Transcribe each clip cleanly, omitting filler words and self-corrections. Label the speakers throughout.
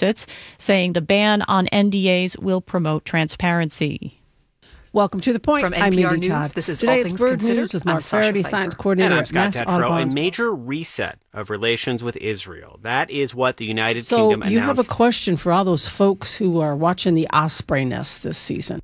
Speaker 1: Massachusetts, saying the ban on NDAs will promote transparency.
Speaker 2: Welcome to The Point.
Speaker 3: From
Speaker 2: I'm
Speaker 3: NPR
Speaker 2: Mindy
Speaker 3: News,
Speaker 2: Todd.
Speaker 3: this is
Speaker 2: Today
Speaker 3: All
Speaker 2: it's
Speaker 3: Things
Speaker 2: Bird
Speaker 3: Considered.
Speaker 2: News with
Speaker 3: I'm
Speaker 2: Mark
Speaker 3: Sasha
Speaker 2: Faraday,
Speaker 3: Pfeiffer.
Speaker 2: Science Coordinator
Speaker 4: And I'm
Speaker 2: at
Speaker 4: Scott
Speaker 2: Mass
Speaker 4: Detrow.
Speaker 2: Audubon.
Speaker 4: A major reset of relations with Israel. That is what the United
Speaker 2: So
Speaker 4: Kingdom announced.
Speaker 2: you have a question for all those folks who are watching the osprey nest this season.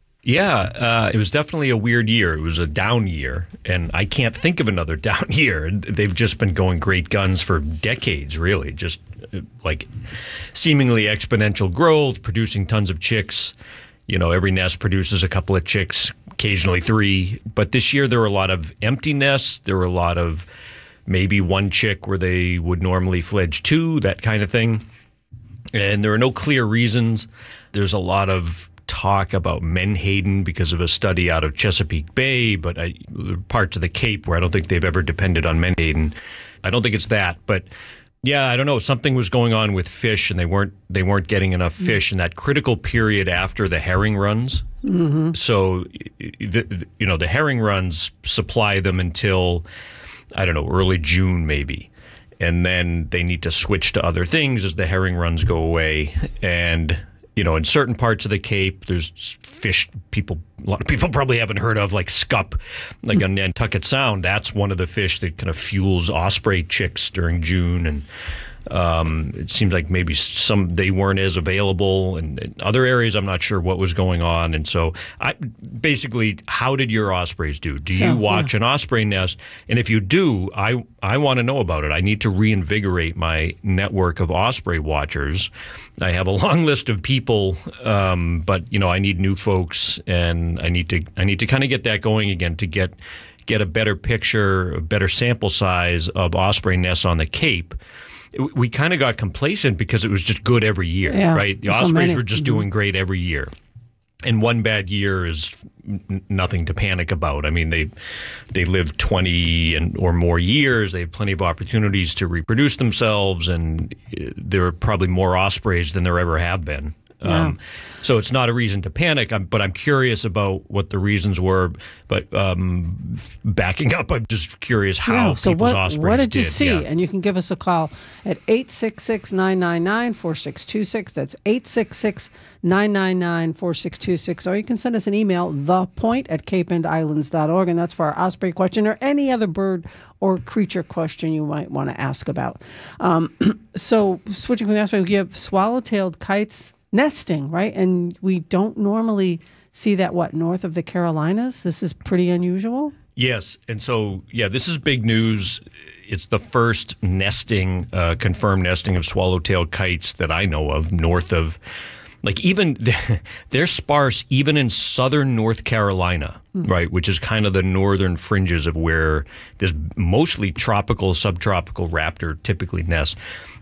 Speaker 5: Yeah, it was definitely a weird year. It was a down year, and I can't think of another down year. They've just been going great guns for decades, really, just like seemingly exponential growth, producing tons of chicks. You know, every nest produces a couple of chicks, occasionally 3. But this year there were a lot of empty nests. There were a lot of maybe 1 chick where they would normally fledge 2, that kind of thing. And there are no clear reasons. There's a lot of talk about menhaden because of a study out of Chesapeake Bay, but parts of the Cape where I don't think they've ever depended on menhaden. I don't think it's that, but yeah, I don't know. Something was going on with fish, and they weren't getting enough fish in that critical period after the herring runs. Mm-hmm. So, the herring runs supply them until, I don't know, early June maybe. And then they need to switch to other things as the herring runs go away. And, in certain parts of the Cape, there's fish a lot of people probably haven't heard of, like scup, like on Nantucket Sound. That's one of the fish that kind of fuels osprey chicks during June. And it seems like maybe they weren't as available, and in other areas I'm not sure what was going on. And so basically, how did your ospreys do? Do you watch an osprey nest? And if you do, I want to know about it. I need to reinvigorate my network of osprey watchers. I have a long list of people, but I need new folks, and I need to kind of get that going again to get a better picture, a better sample size of osprey nests on the Cape. We kind of got complacent because it was just good every year, right? The ospreys were just doing great every year. And one bad year is nothing to panic about. I mean, they live 20 or more years. They have plenty of opportunities to reproduce themselves, and there are probably more ospreys than there ever have been. Yeah. So it's not a reason to panic, but I'm curious about what the reasons were. But backing up, I'm just curious how people's ospreys did.
Speaker 2: What did you see?
Speaker 5: Yeah.
Speaker 2: And you can give us a call at 866-999-4626. That's 866-999-4626. Or you can send us an email, thepoint@capeandislands.org. And that's for our osprey question or any other bird or creature question you might want to ask about. So switching from the osprey, we have swallow-tailed kites nesting, right? And we don't normally see that, north of the Carolinas? This is pretty unusual?
Speaker 5: Yes. And so, this is big news. It's the first confirmed nesting of swallow-tailed kites that I know of north of, even, they're sparse even in southern North Carolina, right? Which is kind of the northern fringes of where there's mostly tropical, subtropical raptor typically nest.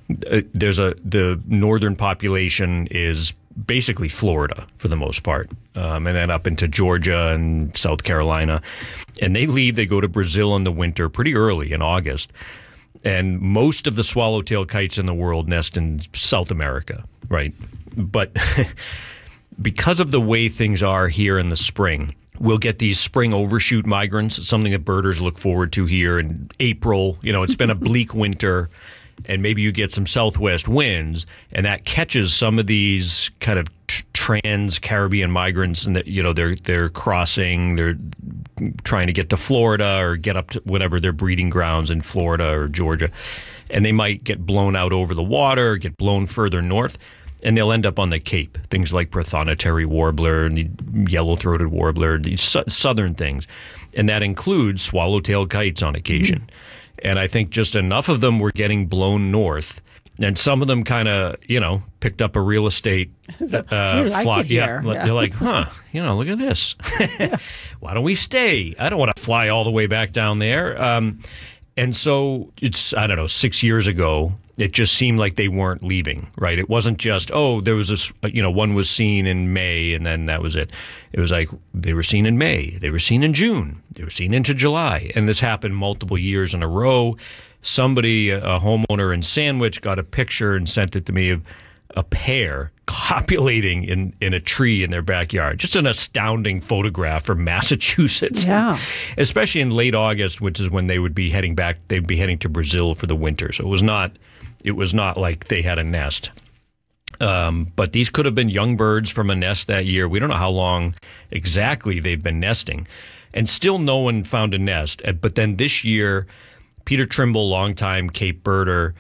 Speaker 5: The northern population is basically Florida for the most part, and then up into Georgia and South Carolina. And they go to Brazil in the winter pretty early in August. And most of the swallowtail kites in the world nest in South America, right? But because of the way things are here in the spring, we'll get these spring overshoot migrants. It's something that birders look forward to here in April. It's been a bleak winter. And maybe you get some southwest winds, and that catches some of these kind of trans-Caribbean migrants, and they're crossing, they're trying to get to Florida or get up to whatever their breeding grounds in Florida or Georgia, and they might get blown out over the water, get blown further north, and they'll end up on the Cape. Things like Prothonotary warbler and the yellow-throated warbler, these southern things, and that includes swallow-tailed kites on occasion. Mm-hmm. And I think just enough of them were getting blown north, and some of them kind of, picked up a real estate
Speaker 2: fly.
Speaker 5: Yeah, they're like, look at this. Why don't we stay? I don't want to fly all the way back down there. And so it's, 6 years ago, it just seemed like they weren't leaving, right? It wasn't just, there was this, one was seen in May and then that was it. It was like they were seen in May, they were seen in June, they were seen into July. And this happened multiple years in a row. Somebody, a homeowner in Sandwich, got a picture and sent it to me of a pair copulating in a tree in their backyard. Just an astounding photograph from Massachusetts.
Speaker 2: Yeah.
Speaker 5: Especially in late August, which is when they would be heading back. They'd be heading to Brazil for the winter. So it was not like they had a nest. But these could have been young birds from a nest that year. We don't know how long exactly they've been nesting. And still no one found a nest. But then this year, Peter Trimble, longtime Cape birder,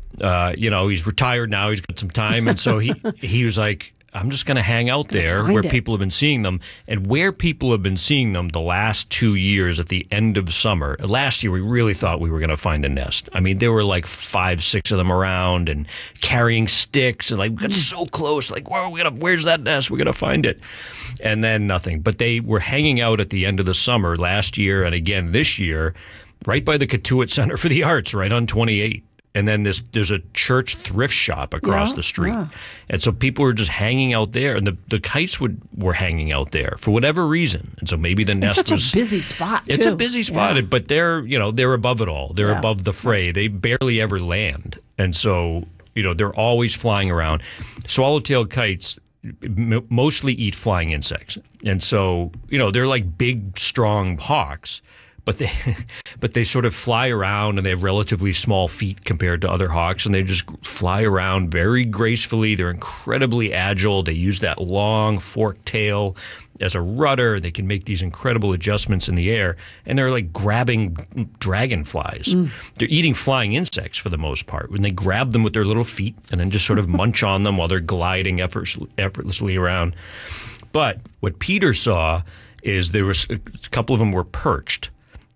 Speaker 5: he's retired now. He's got some time. And so he was like, I'm just going to hang out there where people have been seeing them. And where people have been seeing them the last 2 years at the end of summer. Last year, we really thought we were going to find a nest. I mean, there were like 5, 6 of them around and carrying sticks. And like, we got so close. Like, where's that nest? We're going to find it. And then nothing. But they were hanging out at the end of the summer last year and again this year, right by the Cotuit Center for the Arts, right on 28. And then there's a church thrift shop across the street. Yeah. And so people were just hanging out there, and the kites were hanging out there for whatever reason. And so maybe the nest was...
Speaker 2: It's such a busy spot, too.
Speaker 5: It's a busy spot, but they're above it all. They're above the fray. They barely ever land. And so, they're always flying around. Swallowtail kites mostly eat flying insects. And so, they're like big, strong hawks. But they sort of fly around, and they have relatively small feet compared to other hawks, and they just fly around very gracefully. They're incredibly agile. They use that long forked tail as a rudder. They can make these incredible adjustments in the air, and they're like grabbing dragonflies. They're eating flying insects for the most part. When they grab them with their little feet and then just sort of munch on them while they're gliding effortlessly around. But what Peter saw is there was a couple of them were perched.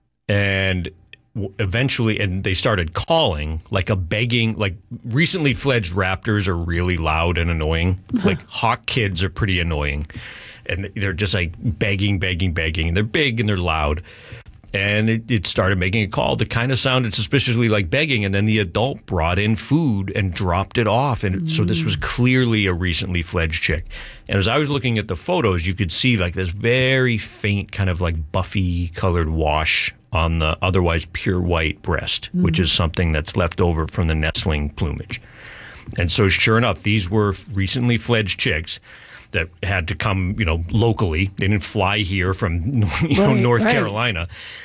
Speaker 5: And eventually, and they started calling like recently fledged raptors are really loud and annoying. Like hawk kids are pretty annoying. And they're just like begging. And they're big and they're loud. And it started making a call that kind of sounded suspiciously like begging. And then the adult brought in food and dropped it off. And so this was clearly a recently fledged chick. And as I was looking at the photos, you could see like this very faint kind of like buffy colored wash on the otherwise pure white breast, which is something that's left over from the nestling plumage. And so sure enough, these were recently fledged chicks that had to come, locally. They didn't fly here from, North Carolina,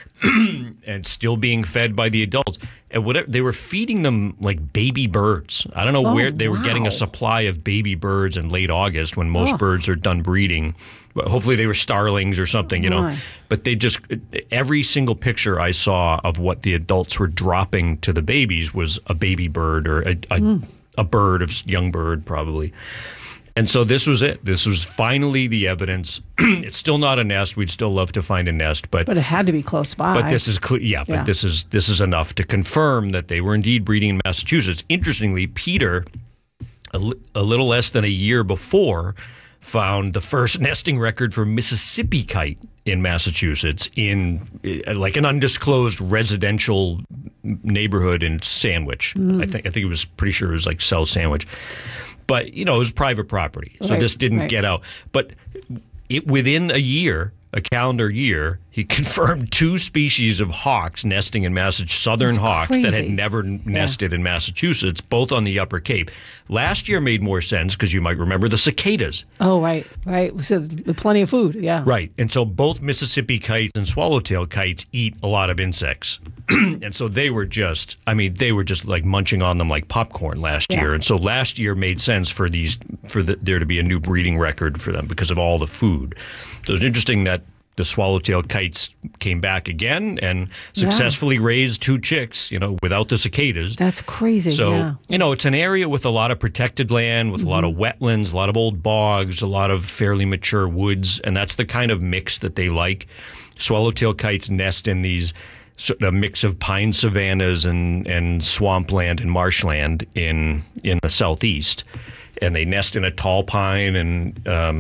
Speaker 5: and still being fed by the adults. And they were feeding them like baby birds. I don't know where they were getting a supply of baby birds in late August when most birds are done breeding. But hopefully they were starlings or something, But they just, every single picture I saw of what the adults were dropping to the babies was a baby bird or a young bird probably. And so this was it. This was finally the evidence. It's still not a nest. We'd still love to find a nest, but
Speaker 2: it had to be close by.
Speaker 5: But this is clear. But this is enough to confirm that they were indeed breeding in Massachusetts. Interestingly, Peter, a little less than a year before, found the first nesting record for Mississippi kite in Massachusetts in like an undisclosed residential neighborhood in Sandwich. I think it was pretty sure it was like South Sandwich. But, it was private property, so this didn't get out. But within a calendar year, he confirmed 2 species of hawks nesting in Massachusetts, southern hawks that had never nested in Massachusetts, both on the Upper Cape. Last year made more sense because you might remember the cicadas.
Speaker 2: Oh, right. So plenty of food,
Speaker 5: Right. And so both Mississippi kites and swallowtail kites eat a lot of insects. And so they were just like munching on them like popcorn last year. And so last year made sense for there to be a new breeding record for them because of all the food. So it's interesting that the swallowtail kites came back again and successfully raised 2 chicks, without the cicadas.
Speaker 2: That's crazy.
Speaker 5: So, it's an area with a lot of protected land, with a lot of wetlands, a lot of old bogs, a lot of fairly mature woods, and that's the kind of mix that they like. Swallowtail kites nest in these a mix of pine savannas and swampland and marshland in the southeast. And they nest in a tall pine, and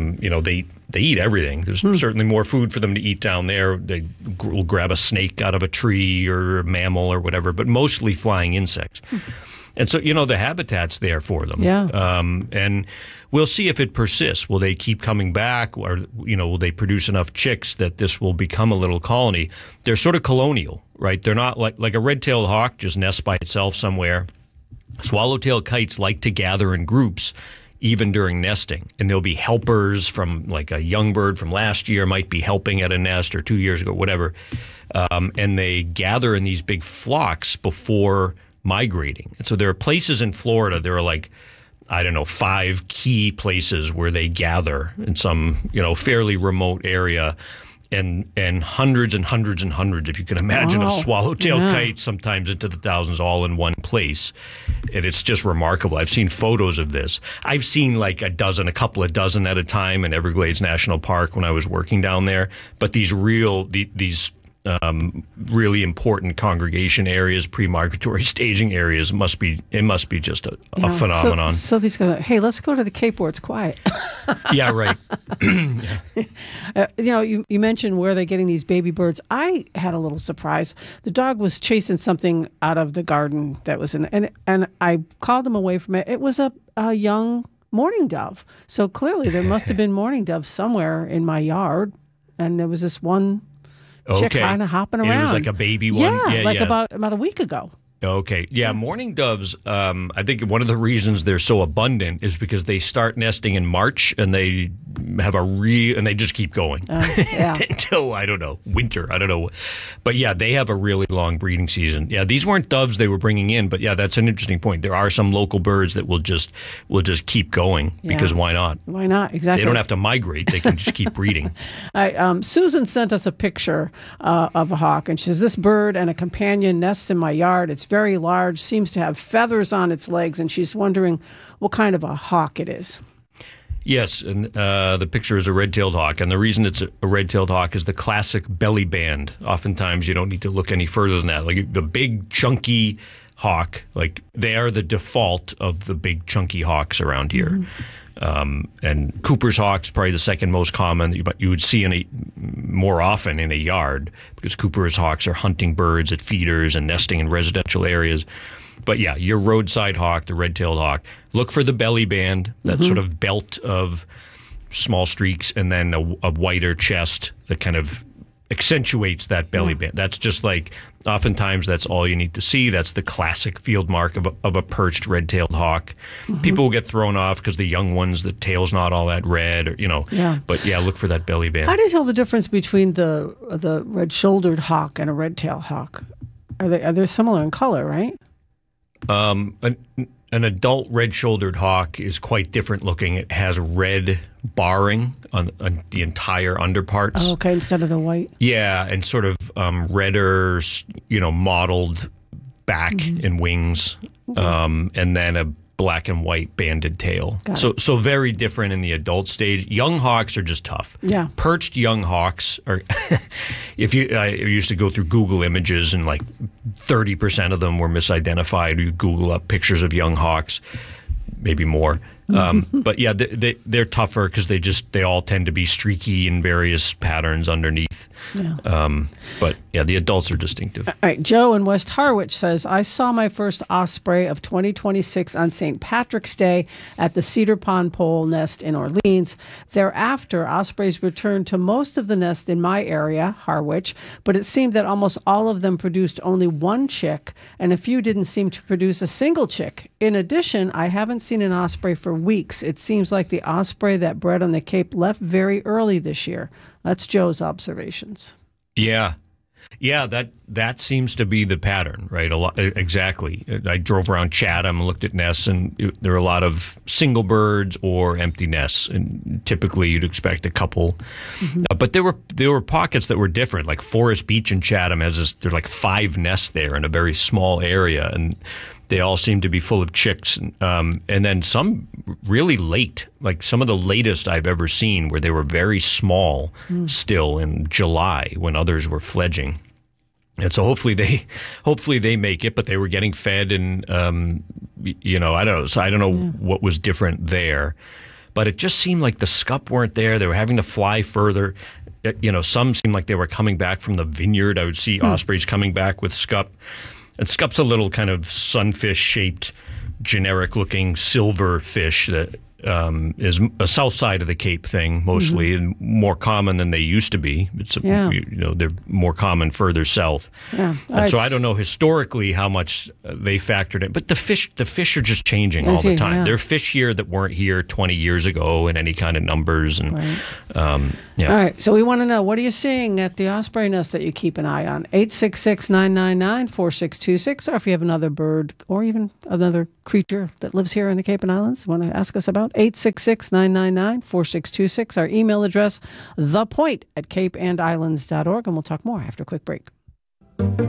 Speaker 5: they eat everything. There's certainly more food for them to eat down there. They will grab a snake out of a tree or a mammal or whatever, but mostly flying insects. And so, the habitat's there for them. And we'll see if it persists. Will they keep coming back, or, will they produce enough chicks that this will become a little colony? They're sort of colonial, right? They're not like a red-tailed hawk just nests by itself somewhere. Swallowtail kites like to gather in groups even during nesting, and there'll be helpers from like a young bird from last year might be helping at a nest or 2 years ago, whatever. And they gather in these big flocks before migrating. And so there are places in Florida, there are like I don't know, 5 key places where they gather in some, fairly remote area. And hundreds and hundreds and hundreds, if you can imagine, of swallowtail kites, sometimes into the thousands, all in one place. And it's just remarkable. I've seen photos of this. I've seen like a couple of dozen at a time in Everglades National Park when I was working down there. But these really important congregation areas, pre-migratory staging areas, must be just a phenomenon.
Speaker 2: So these guys, hey, let's go to the Cape where it's quiet.
Speaker 5: Yeah, right.
Speaker 2: You mentioned where they're getting these baby birds. I had a little surprise. The dog was chasing something out of the garden that was in, and I called him away from it. It was a young mourning dove. So clearly there must have been mourning doves somewhere in my yard, and there was this one chick kind of hopping around.
Speaker 5: And it was like a baby one?
Speaker 2: About a week ago.
Speaker 5: Okay. Yeah, mourning doves, I think one of the reasons they're so abundant is because they start nesting in March and they have and they just keep going until, I don't know, winter. I don't know. But yeah, they have a really long breeding season. Yeah, these weren't doves they were bringing in, but yeah, that's an interesting point. There are some local birds that will just keep going because why not?
Speaker 2: Why not? Exactly.
Speaker 5: They don't have to migrate. They can just keep breeding.
Speaker 2: Susan sent us a picture of a hawk, and she says, this bird and a companion nests in my yard. It's very large, seems to have feathers on its legs, and she's wondering what kind of a hawk it is.
Speaker 5: Yes, and the picture is a red-tailed hawk, and the reason it's a red-tailed hawk is the classic belly band. Oftentimes, you don't need to look any further than that. Like the big, chunky hawk, like they are the default of the big, chunky hawks around here. Mm-hmm. And Cooper's hawk's probably the second most common that you would see more often in a yard, because Cooper's hawks are hunting birds at feeders and nesting in residential areas. But yeah, your roadside hawk, the red-tailed hawk, look for the belly band, that sort of belt of small streaks, and then a whiter chest that kind of accentuates that belly band. That's just like, oftentimes that's all you need to see. That's the classic field mark of a perched red-tailed hawk. People will get thrown off because the young ones, the tail's not all that red, But yeah, look for that belly band.
Speaker 2: How do you tell the difference between the red-shouldered hawk and a red-tailed hawk? Are they similar in color, right?
Speaker 5: An adult red-shouldered hawk is quite different looking. It has red barring on the entire underparts.
Speaker 2: Oh, okay, instead of the white.
Speaker 5: Yeah, and sort of redder, mottled back and wings, and then a black and white banded tail. So very different in the adult stage. Young hawks are just tough. Yeah. Perched young hawks are, I used to go through Google images and like 30% of them were misidentified. You Google up pictures of young hawks, maybe more. But yeah, they're tougher because they all tend to be streaky in various patterns underneath. Yeah. But yeah, the adults are distinctive.
Speaker 2: All right. Joe in West Harwich says, I saw my first osprey of 2026 on St. Patrick's Day at the Cedar Pond Pole Nest in Orleans. Thereafter, ospreys returned to most of the nest in my area, Harwich, but it seemed that almost all of them produced only one chick, and a few didn't seem to produce a single chick. In addition, I haven't seen an osprey for weeks. It seems like the osprey that bred on the Cape left very early this year. That's Joe's observations.
Speaker 5: Yeah, that seems to be the pattern, right? Exactly. I drove around Chatham and looked at nests, and there are a lot of single birds or empty nests, and typically you'd expect a couple. But there were pockets that were different, like Forest Beach in Chatham there's like 5 nests there in a very small area, and they all seem to be full of chicks, and then some really late, like some of the latest I've ever seen where they were very small still in July when others were fledging. And so hopefully they make it, but they were getting fed and, I don't know. So I don't know what was different there, but it just seemed like the scup weren't there. They were having to fly further. Some seemed like they were coming back from the vineyard. I would see ospreys coming back with scup. And scup's a little kind of sunfish-shaped, generic-looking silver fish that is a south side of the Cape thing mostly, and more common than they used to be. It's they're more common further south.
Speaker 2: Yeah.
Speaker 5: And so I don't know historically how much they factored in, but the fish are just changing all the time.
Speaker 2: Yeah.
Speaker 5: There are fish here that weren't here 20 years ago in any kind of numbers, and
Speaker 2: All right. So we want to know, what are you seeing at the osprey nest that you keep an eye on? 866-999-4626. Or if you have another bird or even another creature that lives here in the Cape and Islands, want to ask us about, 866-999-4626. Our email address, thepoint@capeandislands.org. And we'll talk more after a quick break.